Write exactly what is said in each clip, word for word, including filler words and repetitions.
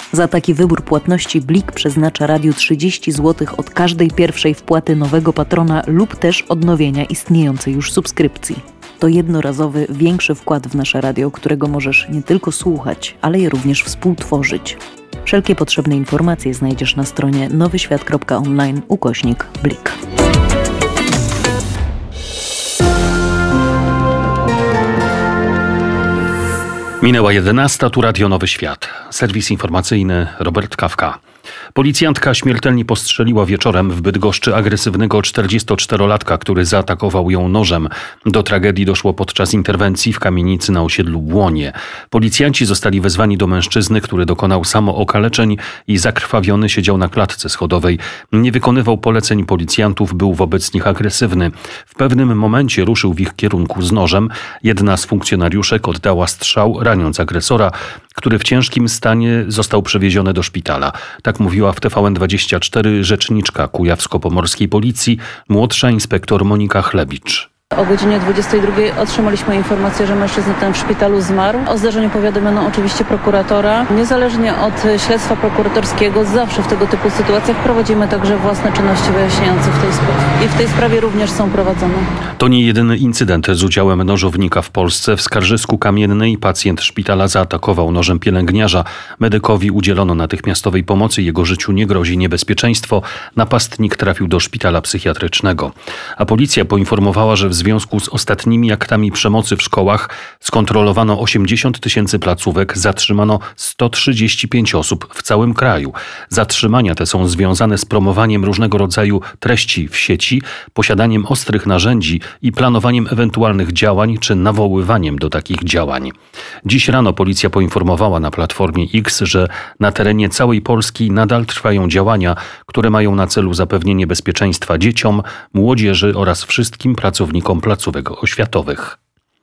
Za taki wybór płatności Blik przeznacza radiu trzydzieści złotych od każdej pierwszej wpłaty nowego patrona lub też odnowienia istniejącej już subskrypcji. To jednorazowy, większy wkład w nasze radio, którego możesz nie tylko słuchać, ale je również współtworzyć. Wszelkie potrzebne informacje znajdziesz na stronie nowyświat kropka online ukośnik Blik. Minęła jedenasta, tu Radio Nowy Świat. Serwis informacyjny Robert Kawka. Policjantka śmiertelnie postrzeliła wieczorem w Bydgoszczy agresywnego czterdziestoczterolatka, który zaatakował ją nożem. Do tragedii doszło podczas interwencji w kamienicy na osiedlu Błonie. Policjanci zostali wezwani do mężczyzny, który dokonał samookaleczeń i zakrwawiony siedział na klatce schodowej. Nie wykonywał poleceń policjantów, był wobec nich agresywny. W pewnym momencie ruszył w ich kierunku z nożem. Jedna z funkcjonariuszek oddała strzał, raniąc agresora, który w ciężkim stanie został przewieziony do szpitala. Tak mówiła w T V N dwadzieścia cztery rzeczniczka kujawsko-pomorskiej policji, młodsza inspektor Monika Chlebicz. O godzinie dwudziestej drugiej otrzymaliśmy informację, że mężczyzna ten w szpitalu zmarł. O zdarzeniu powiadomiono oczywiście prokuratora. Niezależnie od śledztwa prokuratorskiego zawsze w tego typu sytuacjach prowadzimy także własne czynności wyjaśniające w tej sprawie. I w tej sprawie również są prowadzone. To nie jedyny incydent z udziałem nożownika w Polsce. W Skarżysku Kamiennej pacjent szpitala zaatakował nożem pielęgniarza. Medykowi udzielono natychmiastowej pomocy. Jego życiu nie grozi niebezpieczeństwo. Napastnik trafił do szpitala psychiatrycznego. A policja poinformowała, że w W związku z ostatnimi aktami przemocy w szkołach skontrolowano osiemdziesiąt tysięcy placówek, zatrzymano sto trzydzieści pięć osób w całym kraju. Zatrzymania te są związane z promowaniem różnego rodzaju treści w sieci, posiadaniem ostrych narzędzi i planowaniem ewentualnych działań czy nawoływaniem do takich działań. Dziś rano policja poinformowała na Platformie X, że na terenie całej Polski nadal trwają działania, które mają na celu zapewnienie bezpieczeństwa dzieciom, młodzieży oraz wszystkim pracownikom placówek oświatowych.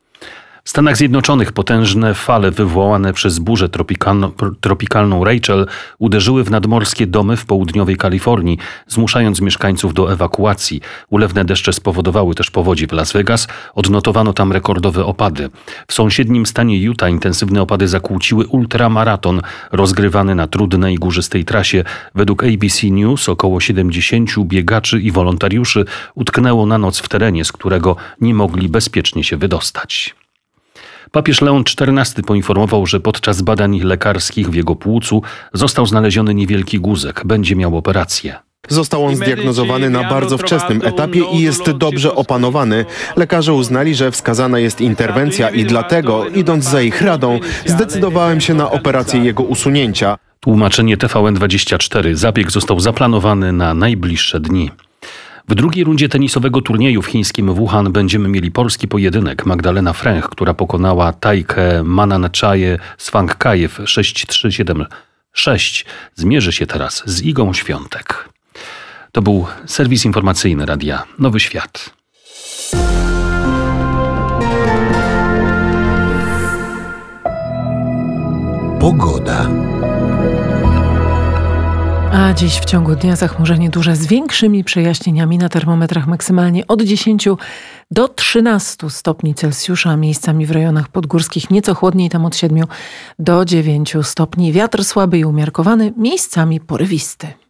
W Stanach Zjednoczonych potężne fale wywołane przez burzę tropikalno, tropikalną Rachel uderzyły w nadmorskie domy w południowej Kalifornii, zmuszając mieszkańców do ewakuacji. Ulewne deszcze spowodowały też powodzi w Las Vegas. Odnotowano tam rekordowe opady. W sąsiednim stanie Utah intensywne opady zakłóciły ultramaraton rozgrywany na trudnej górzystej trasie. Według A B C News około siedemdziesięciu biegaczy i wolontariuszy utknęło na noc w terenie, z którego nie mogli bezpiecznie się wydostać. Papież Leon czternasty poinformował, że podczas badań lekarskich w jego płucu został znaleziony niewielki guzek. Będzie miał operację. Został on zdiagnozowany na bardzo wczesnym etapie i jest dobrze opanowany. Lekarze uznali, że wskazana jest interwencja i dlatego, idąc za ich radą, zdecydowałem się na operację jego usunięcia. Tłumaczenie T V N dwadzieścia cztery. Zabieg został zaplanowany na najbliższe dni. W drugiej rundzie tenisowego turnieju w chińskim Wuhan będziemy mieli polski pojedynek. Magdalena Fręch, która pokonała Tajkę Mananchaje Swangkajew sześć trzy siedem sześć, zmierzy się teraz z Igą Świątek. To był serwis informacyjny Radia Nowy Świat. Pogoda. A dziś w ciągu dnia zachmurzenie duże z większymi przejaśnieniami na termometrach maksymalnie od dziesięciu do trzynastu stopni Celsjusza, miejscami w rejonach podgórskich nieco chłodniej, tam od siedmiu do dziewięciu stopni. Wiatr słaby i umiarkowany, miejscami porywisty.